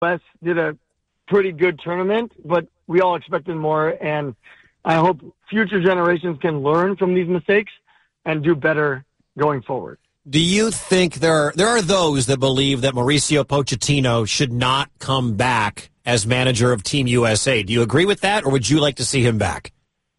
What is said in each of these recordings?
U.S. did a pretty good tournament, but we all expected more, and I hope future generations can learn from these mistakes and do better going forward. Do you think there are those that believe that Mauricio Pochettino should not come back as manager of Team USA? Do you agree with that, or would you like to see him back?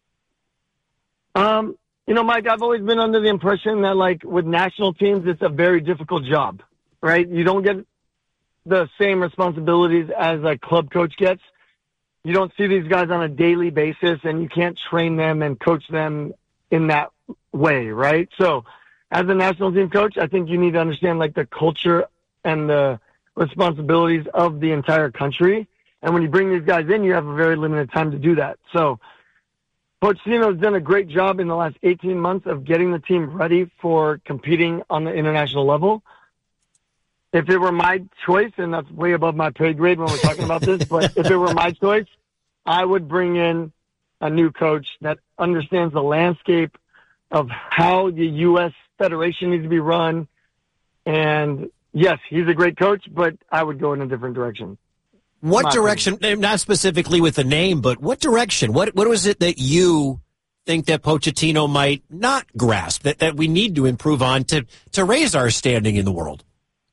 Mike, I've always been under the impression that, like, with national teams, it's a very difficult job, right? You don't get the same responsibilities as a club coach gets. You don't see these guys on a daily basis, and you can't train them and coach them in that way, right? So as a national team coach, I think you need to understand, like, the culture and the responsibilities of the entire country. And when you bring these guys in, you have a very limited time to do that. So Pochettino's done a great job in the last 18 months of getting the team ready for competing on the international level. If it were my choice, and that's way above my pay grade when we're talking about this, but if it were my choice, I would bring in a new coach that understands the landscape of how the U.S. Federation needs to be run. And yes, he's a great coach, but I would go in a different direction. What direction, not specifically with the name, but what direction? What was it that you think that Pochettino might not grasp, that we need to improve on to raise our standing in the world?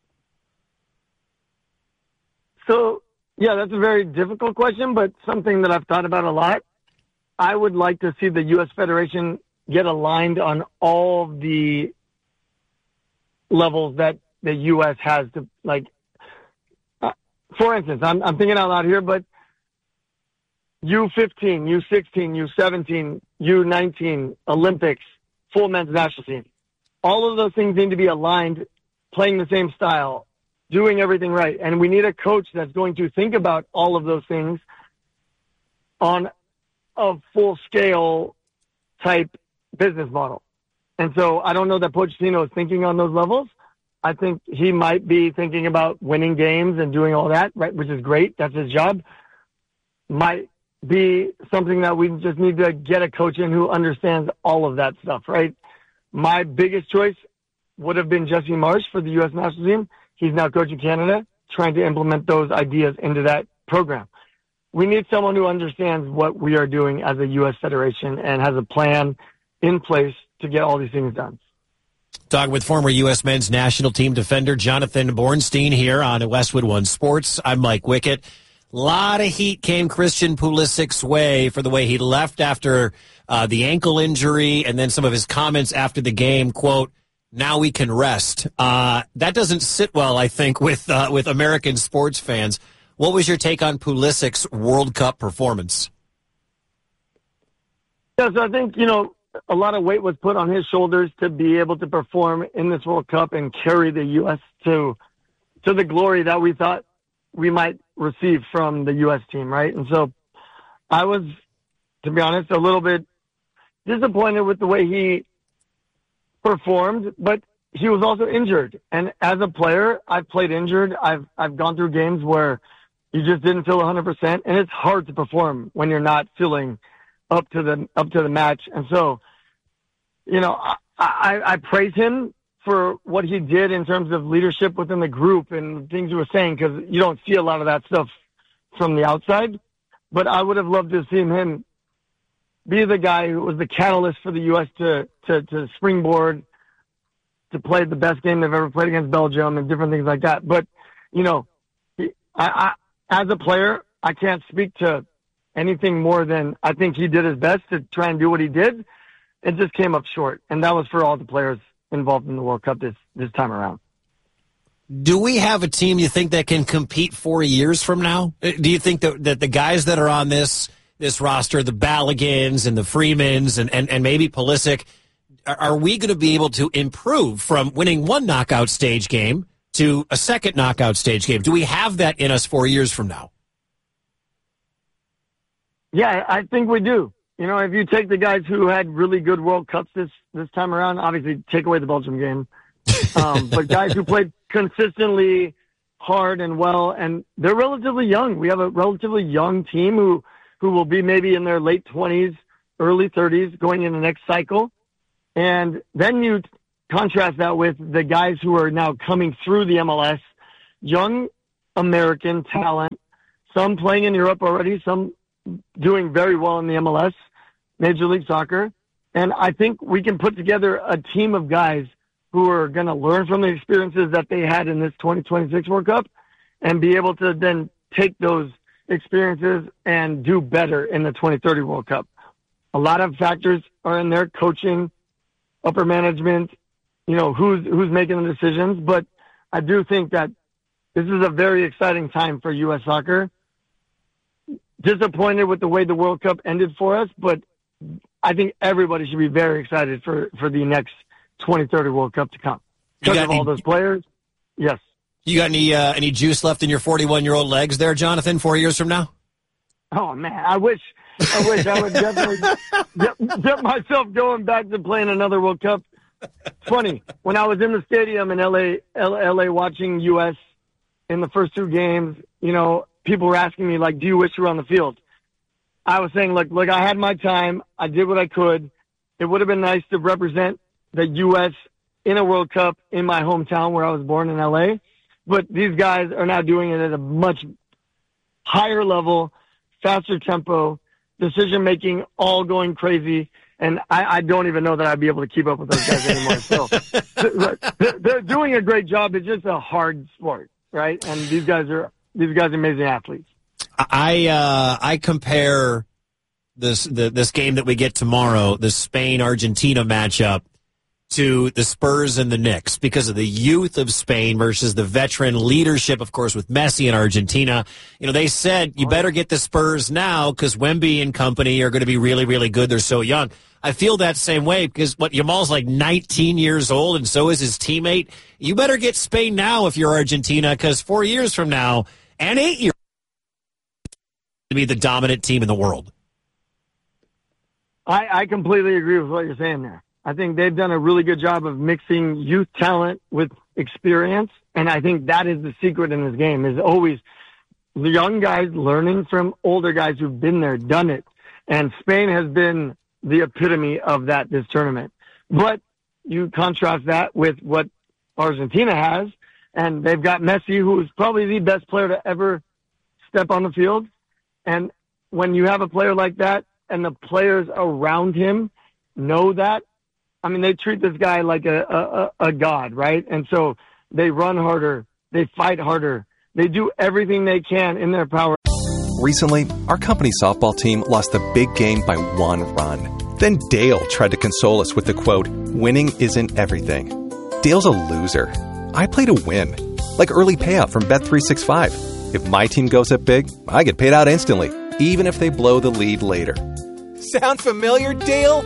So, yeah, that's a very difficult question, but something that I've thought about a lot. I would like to see the U.S. Federation get aligned on all the levels that the U.S. has to, like, for instance, I'm thinking out loud here, but U15, U16, U17, U19, Olympics, full men's national team. All of those things need to be aligned, playing the same style, doing everything right. And we need a coach that's going to think about all of those things on a full-scale type business model. And so I don't know that Pochettino is thinking on those levels. I think he might be thinking about winning games and doing all that, right, which is great. That's his job. Might be something that we just need to get a coach in who understands all of that stuff, right? My biggest choice would have been Jesse Marsch for the U.S. national team. He's now coaching Canada, trying to implement those ideas into that program. We need someone who understands what we are doing as a U.S. Federation and has a plan in place to get all these things done. Talking with former U.S. men's national team defender Jonathan Bornstein here on Westwood One Sports. I'm Mike Wickett. A lot of heat came Christian Pulisic's way for the way he left after the ankle injury and then some of his comments after the game, quote, "Now we can rest." That doesn't sit well, I think, with American sports fans. What was your take on Pulisic's World Cup performance? Yeah, so I think, a lot of weight was put on his shoulders to be able to perform in this World Cup and carry the U.S. to the glory that we thought we might receive from the U.S. team, right? And so I was, to be honest, a little bit disappointed with the way he performed, but he was also injured. And as a player, I've played injured. I've gone through games where you just didn't feel 100%, and it's hard to perform when you're not feeling up to the match. And so, I praise him for what he did in terms of leadership within the group and things he was saying, because you don't see a lot of that stuff from the outside. But I would have loved to have seen him be the guy who was the catalyst for the U.S. to springboard, to play the best game they've ever played against Belgium and different things like that. But, I as a player, I can't speak to anything more than I think he did his best to try and do what he did. It just came up short. And that was for all the players involved in the World Cup this time around. Do we have a team you think that can compete 4 years from now? Do you think that the guys that are on this roster, the Balligans and the Freemans and maybe Pulisic, are we going to be able to improve from winning one knockout stage game to a second knockout stage game? Do we have that in us 4 years from now? Yeah, I think we do. If you take the guys who had really good World Cups this time around, obviously take away the Belgium game, but guys who played consistently hard and well, and they're relatively young. We have a relatively young team who will be maybe in their late 20s, early 30s going in the next cycle. And then you contrast that with the guys who are now coming through the MLS, young American talent, some playing in Europe already, some doing very well in the MLS, Major League Soccer. And I think we can put together a team of guys who are going to learn from the experiences that they had in this 2026 World Cup and be able to then take those experiences and do better in the 2030 World Cup. A lot of factors are in there: coaching, upper management, who's making the decisions. But I do think that this is a very exciting time for U.S. soccer. Disappointed with the way the World Cup ended for us, but I think everybody should be very excited for the next 2030 World Cup to come. Because of all those players, yes. You got any juice left in your 41-year-old legs there, Jonathan, 4 years from now? Oh, man, I wish I would definitely get myself going back to playing another World Cup. It's funny, when I was in the stadium in LA watching U.S. in the first two games, people were asking me, like, do you wish you were on the field? I was saying, look, I had my time. I did what I could. It would have been nice to represent the U.S. in a World Cup in my hometown where I was born in L.A., but these guys are now doing it at a much higher level, faster tempo, decision-making, all going crazy, and I don't even know that I'd be able to keep up with those guys anymore. So they're doing a great job. It's just a hard sport, right? And these guys are amazing athletes. I compare this game that we get tomorrow, the Spain-Argentina matchup, to the Spurs and the Knicks because of the youth of Spain versus the veteran leadership, of course, with Messi in Argentina. They said you better get the Spurs now because Wemby and company are going to be really, really good. They're so young. I feel that same way because Yamal's like 19 years old and so is his teammate. You better get Spain now if you're Argentina because 4 years from now and 8 years to be the dominant team in the world. I completely agree with what you're saying there. I think they've done a really good job of mixing youth talent with experience, and I think that is the secret in this game, is always the young guys learning from older guys who've been there, done it. And Spain has been the epitome of that this tournament. But you contrast that with what Argentina has, and they've got Messi, who is probably the best player to ever step on the field. And when you have a player like that and the players around him know that, I mean, they treat this guy like a god, right? And so they run harder, they fight harder, they do everything they can in their power. Recently, our company softball team lost a big game by 1 run. Then Dale tried to console us with the quote, "Winning isn't everything." Dale's a loser. I play to win, like early payout from Bet365. If my team goes up big, I get paid out instantly, even if they blow the lead later. Sound familiar, Dale?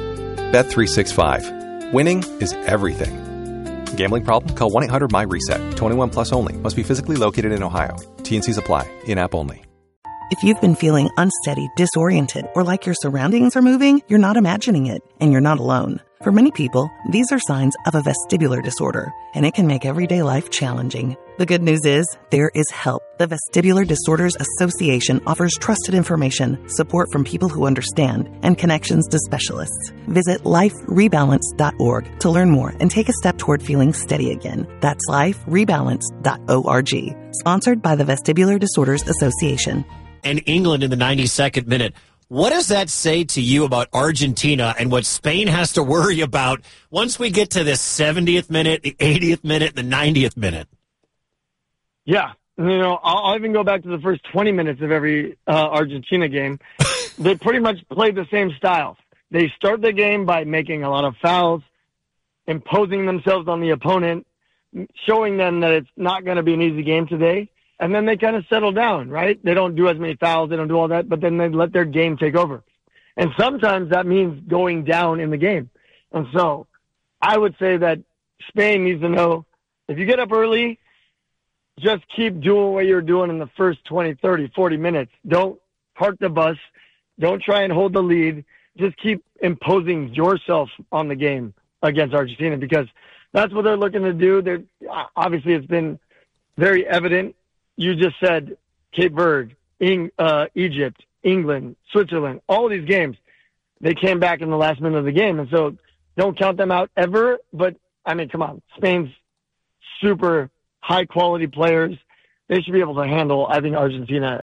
Bet365. Winning is everything. Gambling problem? Call 1-800-MY-RESET. 21 plus only. Must be physically located in Ohio. T&Cs apply. In-app only. If you've been feeling unsteady, disoriented, or like your surroundings are moving, you're not imagining it, and you're not alone. For many people, these are signs of a vestibular disorder, and it can make everyday life challenging. The good news is, there is help. The Vestibular Disorders Association offers trusted information, support from people who understand, and connections to specialists. Visit liferebalance.org to learn more and take a step toward feeling steady again. That's liferebalance.org. Sponsored by the Vestibular Disorders Association. And England in the 92nd minute. What does that say to you about Argentina and what Spain has to worry about once we get to the 70th minute, the 80th minute, the 90th minute? Yeah. I'll even go back to the first 20 minutes of every Argentina game. They pretty much play the same style. They start the game by making a lot of fouls, imposing themselves on the opponent, showing them that it's not going to be an easy game today. And then they kind of settle down, right? They don't do as many fouls. They don't do all that, but then they let their game take over. And sometimes that means going down in the game. And so I would say that Spain needs to know, if you get up early, just keep doing what you're doing in the first 20, 30, 40 minutes. Don't park the bus. Don't try and hold the lead. Just keep imposing yourself on the game against Argentina, because that's what they're looking to do. Obviously, it's been very evident. You just said Cape Verde, Egypt, England, Switzerland, all of these games, they came back in the last minute of the game. And so don't count them out ever. But, I mean, come on. Spain's super high-quality players. they should be able to handle, I think, Argentina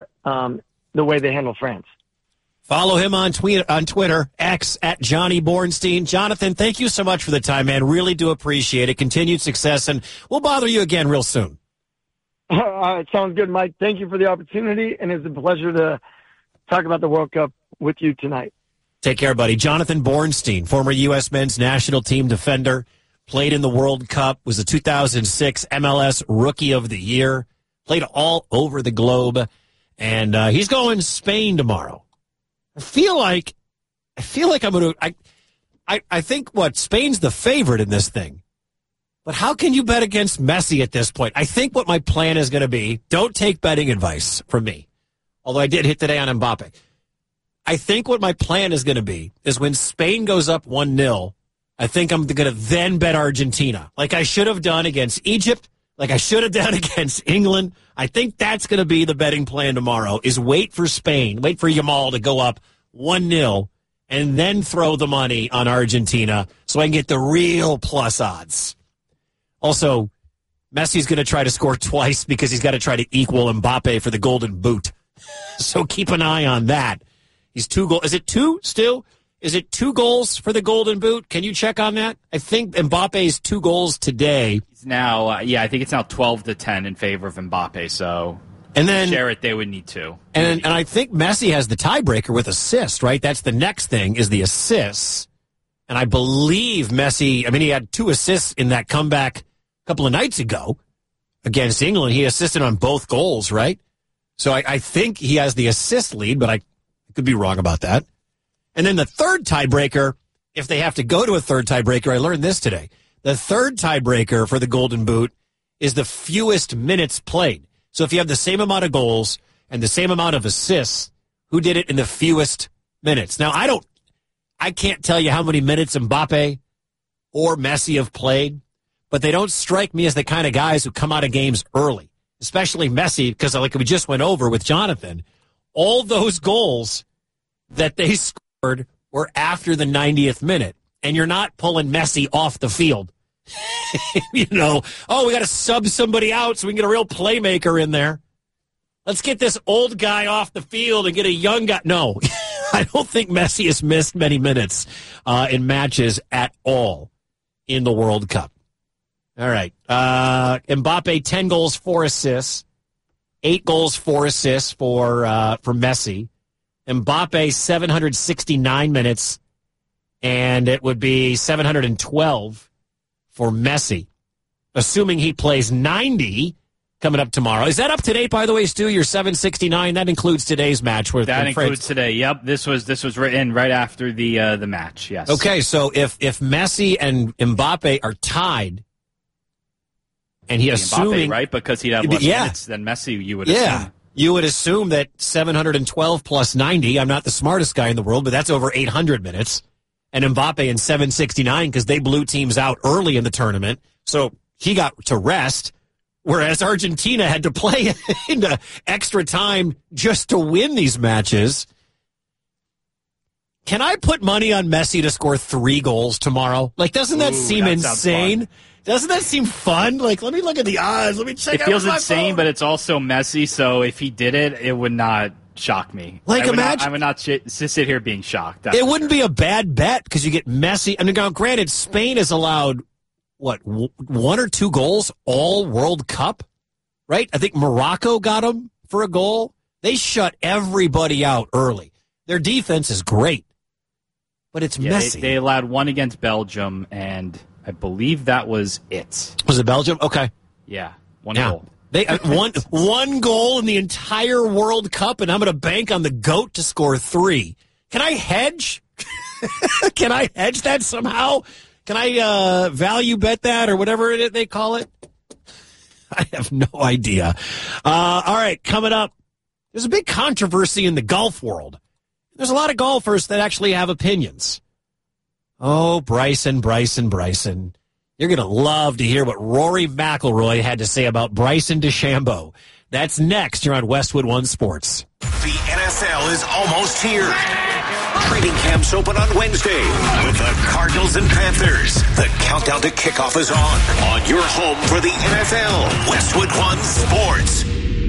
the way they handle France. Follow him on Twitter, X, at Johnny Bornstein. Jonathan, thank you so much for the time, man. Really do appreciate it. Continued success, and we'll bother you again real soon. All right, sounds good, Mike. Thank you for the opportunity, and it's a pleasure to talk about the World Cup with you tonight. Take care, buddy. Jonathan Bornstein, former U.S. men's national team defender, played in the World Cup, was the 2006 MLS Rookie of the Year, played all over the globe, and he's going Spain tomorrow. I feel like I'm going to. I think Spain's the favorite in this thing, but how can you bet against Messi at this point? I think what my plan is going to be. Don't take betting advice from me, although I did hit today on Mbappe. I think what my plan is going to be is when Spain goes up 1-0, I think I'm going to then bet Argentina, like I should have done against Egypt, like I should have done against England. I think that's going to be the betting plan tomorrow, is wait for Spain, wait for Yamal to go up 1-0, and then throw the money on Argentina so I can get the real plus odds. Also, Messi's going to try to score twice because he's got to try to equal Mbappe for the Golden Boot. So keep an eye on that. He's 2 goals. Is it 2 still? Is it 2 goals for the Golden Boot? Can you check on that? I think Mbappe's 2 goals today. It's now, I think it's now 12-10 in favor of Mbappe. So, and then share it, they would need 2. And I think Messi has the tiebreaker with assists, right? That's the next thing, is the assists. And I believe Messi, he had 2 assists in that comeback a couple of nights ago against England. He assisted on both goals, right? So I think he has the assist lead, but I could be wrong about that. And then the third tiebreaker, if they have to go to a third tiebreaker, I learned this today. The third tiebreaker for the Golden Boot is the fewest minutes played. So if you have the same amount of goals and the same amount of assists, who did it in the fewest minutes? Now, I can't tell you how many minutes Mbappe or Messi have played, but they don't strike me as the kind of guys who come out of games early, especially Messi, because like we just went over with Jonathan, all those goals that they scored were after the 90th minute, and you're not pulling Messi off the field. We got to sub somebody out so we can get a real playmaker in there. Let's get this old guy off the field and get a young guy. No, I don't think Messi has missed many minutes in matches at all in the World Cup. All right. Mbappe, 10 goals, 4 assists. 8 goals, 4 assists for Messi. Mbappe, 769 minutes, and it would be 712 for Messi, assuming he plays 90 coming up tomorrow. Is that up to date, by the way, Stu? Your 769? That includes today's match with that includes today. Yep, this was written right after the match. Yes. Okay, so if Messi and Mbappe are tied, and he assuming Mbappe, right, because he'd have less minutes than Messi, you would assume. You would assume that 712 plus 90, I'm not the smartest guy in the world, but that's over 800 minutes. And Mbappe in 769 because they blew teams out early in the tournament. So he got to rest, whereas Argentina had to play into extra time just to win these matches. Can I put money on Messi to score 3 goals tomorrow? Like, doesn't that seem insane? Doesn't that seem fun? Like, let me look at the odds. Let me check. It feels insane, but it's also Messi. So if he did it, it would not shock me. Like, I would not sit here being shocked. It wouldn't be a bad bet because you get Messi. I mean, granted, Spain has allowed 1 or 2 goals all World Cup, right? I think Morocco got them for a goal. They shut everybody out early. Their defense is great, but it's Messi. They allowed 1 against Belgium, and I believe that was it. Was it Belgium? Okay. Yeah, 1 goal. They one goal in the entire World Cup, and I'm going to bank on the GOAT to score 3. Can I hedge? Can I hedge that somehow? Can I value bet that or whatever they call it? I have no idea. All right, coming up, there's a big controversy in the golf world. There's a lot of golfers that actually have opinions. Oh, Bryson. You're going to love to hear what Rory McIlroy had to say about Bryson DeChambeau. That's next here on Westwood One Sports. The NFL is almost here. Training camps open on Wednesday with the Cardinals and Panthers. The countdown to kickoff is on your home for the NFL, Westwood One Sports.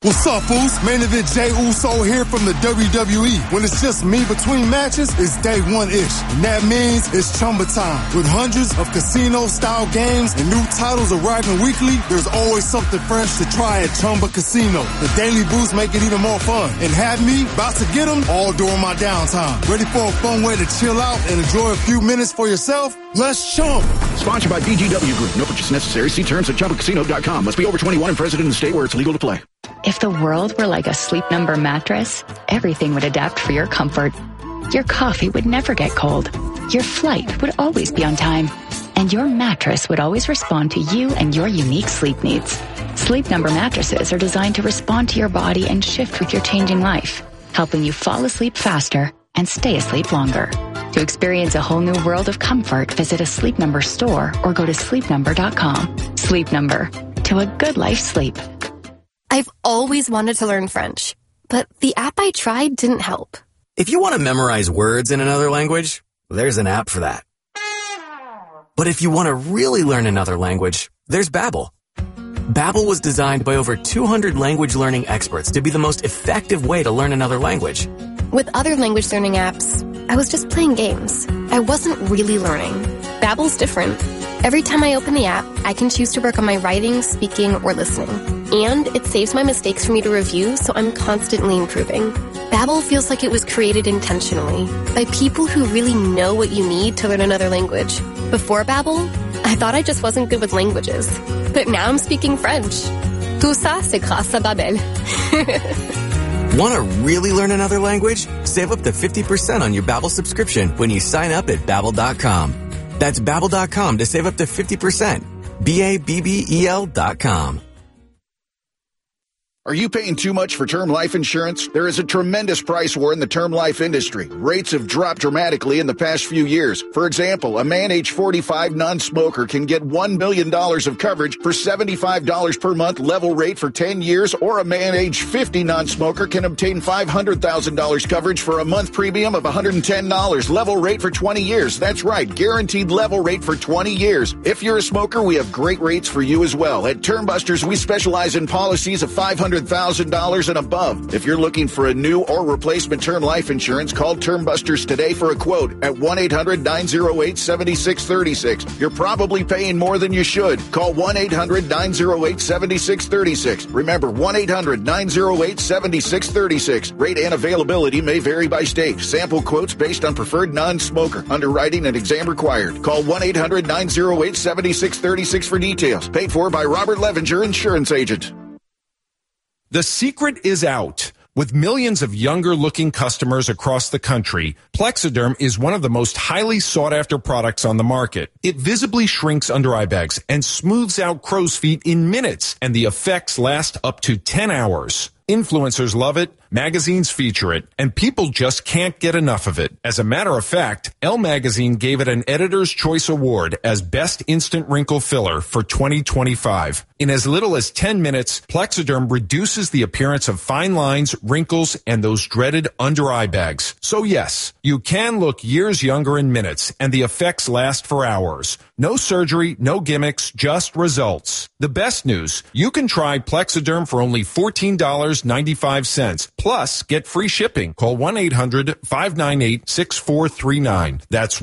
What's up, fools? Main event Jey Uso here from the WWE. When it's just me between matches, it's day one-ish. And that means it's Chumba time. With hundreds of casino-style games and new titles arriving weekly, there's always something fresh to try at Chumba Casino. The daily boosts make it even more fun. And have me about to get them all during my downtime. Ready for a fun way to chill out and enjoy a few minutes for yourself? Let's chump. Sponsored by BGW Group. No purchase necessary. See terms at ChumbaCasino.com. Must be over 21 and present in the state where it's legal to play. If the world were like a Sleep Number mattress, everything would adapt for your comfort. Your coffee would never get cold. Your flight would always be on time. And your mattress would always respond to you and your unique sleep needs. Sleep Number mattresses are designed to respond to your body and shift with your changing life, helping you fall asleep faster and stay asleep longer. To experience a whole new world of comfort, visit a Sleep Number store or go to sleepnumber.com. Sleep Number. To a good life sleep. I've always wanted to learn French, but the app I tried didn't help. If you want to memorize words in another language, there's an app for that. But if you want to really learn another language, there's Babbel. Babbel was designed by over 200 language learning experts to be the most effective way to learn another language. With other language learning apps, I was just playing games. I wasn't really learning. Babbel's different. Every time I open the app, I can choose to work on my writing, speaking, or listening. And it saves my mistakes for me to review, so I'm constantly improving. Babbel feels like it was created intentionally by people who really know what you need to learn another language. Before Babbel, I thought I just wasn't good with languages. But now I'm speaking French. Tout ça, c'est grâce à Babbel. Want to really learn another language? Save up to 50% on your Babbel subscription when you sign up at Babbel.com. That's Babbel.com to save up to 50%. Babbel.com. Are you paying too much for term life insurance? There is a tremendous price war in the term life industry. Rates have dropped dramatically in the past few years. For example, a man age 45 non-smoker can get $1 million of coverage for $75 per month level rate for 10 years, or a man age 50 non-smoker can obtain $500,000 coverage for a month premium of $110 level rate for 20 years. That's right, guaranteed level rate for 20 years. If you're a smoker, we have great rates for you as well. At Term Busters, we specialize in policies of $500,000 and above. If you're looking for a new or replacement term life insurance, call Term Busters today for a quote at 1-800-908-7636. You're probably paying more than you should. Call 1-800-908-7636. Remember, 1-800-908-7636. Rate and availability may vary by state. Sample quotes based on preferred non-smoker. Underwriting and exam required. Call 1-800-908-7636 for details. Paid for by Robert Levenger, insurance agent. The secret is out. With millions of younger-looking customers across the country, Plexiderm is one of the most highly sought-after products on the market. It visibly shrinks under-eye bags and smooths out crow's feet in minutes, and the effects last up to 10 hours. Influencers love it, magazines feature it, and people just can't get enough of it. As a matter of fact, Elle Magazine gave it an Editor's Choice Award as Best Instant Wrinkle Filler for 2025. In as little as 10 minutes, Plexiderm reduces the appearance of fine lines, wrinkles, and those dreaded under-eye bags. So yes, you can look years younger in minutes, and the effects last for hours. No surgery, no gimmicks, just results. The best news, you can try Plexiderm for only $14.95. Plus, get free shipping. Call 1-800-598-6439. That's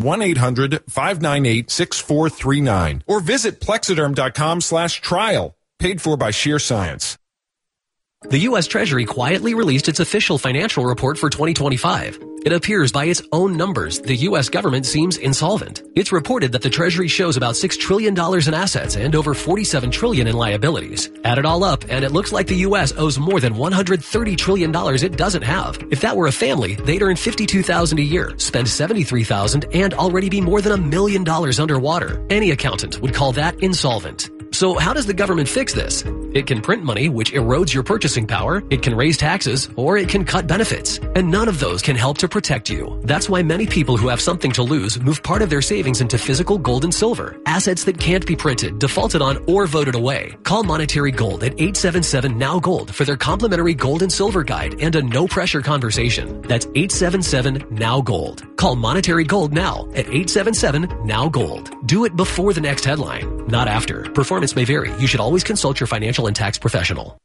1-800-598-6439. Or visit Plexiderm.com/trial. Paid for by Sheer Science. The U.S. Treasury quietly released its official financial report for 2025. It appears by its own numbers, the U.S. government seems insolvent. It's reported that the Treasury shows about $6 trillion in assets and over $47 trillion in liabilities. Add it all up, and it looks like the U.S. owes more than $130 trillion it doesn't have. If that were a family, they'd earn $52,000 a year, spend $73,000, and already be more than $1 million underwater. Any accountant would call that insolvent. So how does the government fix this? It can print money, which erodes your purchasing power, it can raise taxes, or it can cut benefits. And none of those can help to protect you. That's why many people who have something to lose move part of their savings into physical gold and silver, assets that can't be printed, defaulted on, or voted away. Call Monetary Gold at 877-NOW-GOLD for their complimentary gold and silver guide and a no-pressure conversation. That's 877-NOW-GOLD. Call Monetary Gold now at 877-NOW-GOLD. Do it before the next headline, not after. Performance may vary. You should always consult your financial and tax professional.